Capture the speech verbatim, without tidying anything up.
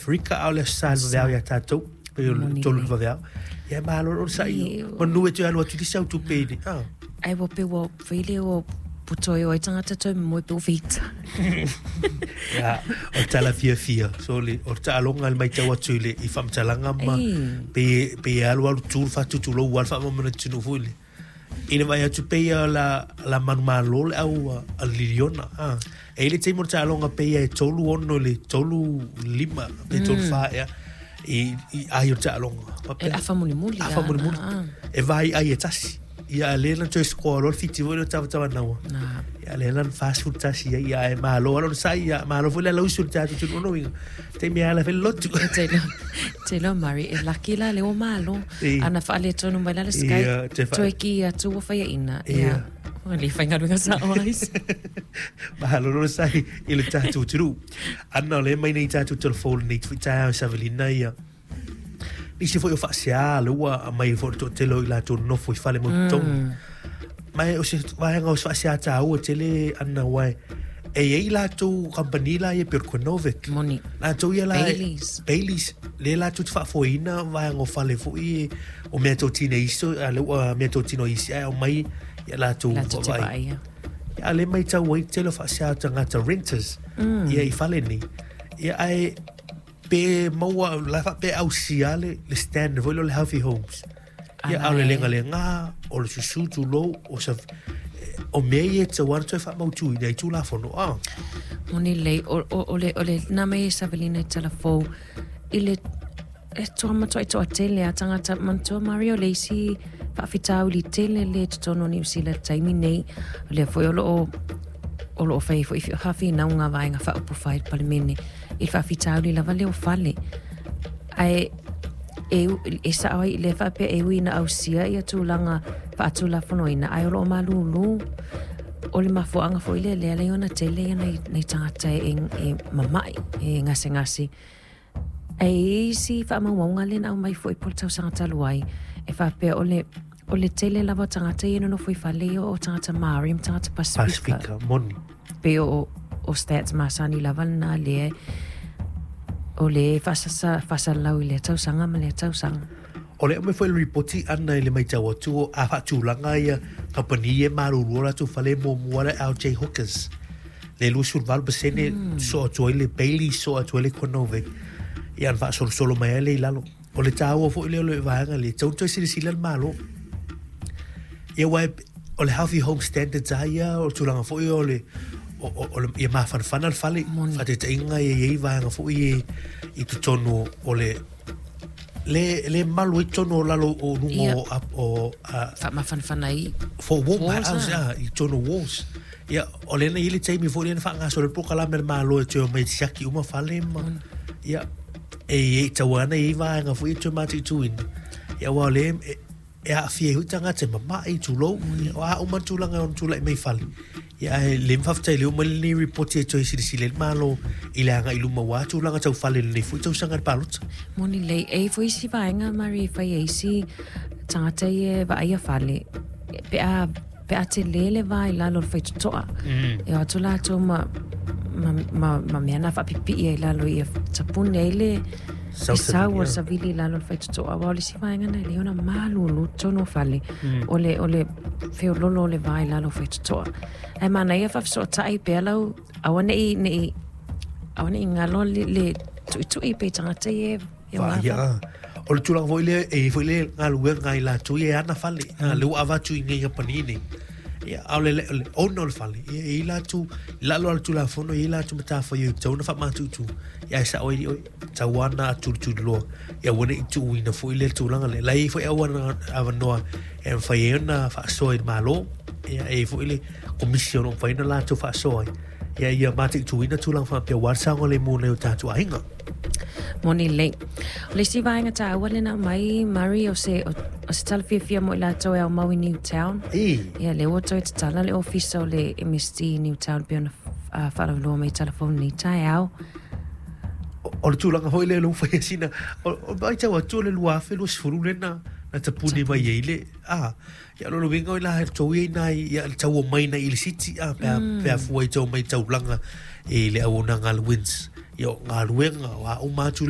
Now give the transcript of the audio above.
Afrika au le sal va ya tatou pe tolu va va ya malo o sai manu e tu alo tu disa tu pe ni ah ai wo pe wo fele o putoyo ai tanga tatou mo pe vita ya o tala fia fia so le o tala longa mai tawa tule i fam talanga ma pe pe alo alo tu fa tu tu lo wa fa mo na tunu fule ina vai tu pe la la manu malo au a liliona ah e le temo tala longa pe e tolu ono le tolu lima pe tolu fa ya i ai o tala longa e afa muli muli afa muli muli e vai ai e tasi ia le lan tu scoreol fiti vo tava tava na ia le lan fast food tasi ia e malo lo sai ia malo vo le lo sul tatu tu no winga te mi ala fel lot te lo te lo mari e la kila le o malo ana fa le tonu mai la sky to ki tu fa ia ina ia le fa nga nga sa ois malo lo sai il tatu tu ana le mai nei tatu telefon nei twitter sa velina ia ni se foi o facia lua mai fo to telo la to no foi fale mo ton mai o se vai nga o facia ta o tele ana wai e ei la to company la e per konovek moni la to ia la Baileys Baileys le la to fa foina vai nga fale fo i o me to tine iso a le o me to tino isi o mai ia la to vai ia le mai ta wai telo facia ta nga ta renters ia i fale ni ia ai pe maua la fa pe ausiale le stand voi le healthy homes ia au le lenga lenga o le susu tu lo o sa o mei te wan te fa mau tu nei tu la fono ah moni le o o le o le na me sa velina tala fo ile e to ma to to tele atanga ta man to Mario Lacey fa fitau li tele le to no ni sila taimi nei le fo o lo o lo fai fo if hafi na unga vai nga fa po fai palimene il fa fitau la vale o fale ai e e sa ai le fa pe e wina au sia ia tu langa fa tu la fono ina ai lo malulu o le mafo anga fo ile le le ona tele na na tanga e e mamai e ngase ngase ai si fa ma wonga le na mai fo i portau sanga taluai e fa pe o le o le tele la va tanga te no foi fale o tanga Mariam tanga Pacifica moni pe o o stats masani laval na le o le fasa sa fasa lau le tau sanga ma le tau sanga o le me foi reporti ana le mai tau tu a fa tu langa ia company e maru rola tu fale mo moara L J Hookers le lu sul val besene so tu le Bailey so tu le Konovek ia fa solo solo mai le lalo o le tau fo le le va nga le tau tu si si le malo ia wa o le healthy home standards ia o tu langa fo o le o o ia ma fan fan al fale fa te inga e e va nga fo i i tu tono o le le le malu i tono lalo o rungo o fa ma fan fan ai for wo ma ja i tono wos ia o le na ile taimi fo le fa nga so le pokala mer malo e tu mai saki uma fale ma ia e e tawana i va nga fo i tu ma tu in ia wa le e a fie hu tanga te mama i tu lo wa o man tu langa on tu lai mai fale ia le mfafta le mo le report e to isi sile malo ile nga iluma wa tu langa tau fale le fu tau sanga palut moni le e fu isi va nga mari fa isi tanga te e va ia fale pe a pe a te lele va ila lo fa to e a tu la to ma ma ma me na fa pipi e la lo ia tapune ile sa wa sa vili la lo fa to a wali si va nga na le ona malu lo to no fale ole ole fe lo lo le va ila lo fa to e mana ia fa so tai pelo awane i ni awane ngalo le tu tu i pe tanga te e va ya o le tulang voile e voile ngalu ngai la tu e ana fale le wa va tu ngai panini ya ale o no fale e la tu la lo tu la fono e la tu mata fo you tu na fa ma tu tu ya sa o tawana tu tu lo ya wona tu ina fo ile tu langa le lai fo e wana avano e fa yena fa so e malo ya e fo ile commission fa ina la tu fa so ya ya mati tu ina tu lang fa pe war sa ngole mo le ta tu ainga moni le le si vai nga ta wale na mai Mario se o se tal fia fia mo la to e mo in Newtown ya le o to ta la le office o le M S T Newtown pe na fa lo mai telephone ni ta au o le tūlanga hoi le lung whai sina o bai tau atu le lua whelu sifuru le na na tapuni mai ei le ah ia lolo winga o la tau i nai ia tau o mai na ili siti ah pea pea fuai tau mai tau langa e le au na ngal wins ia ngal wenga wa o matu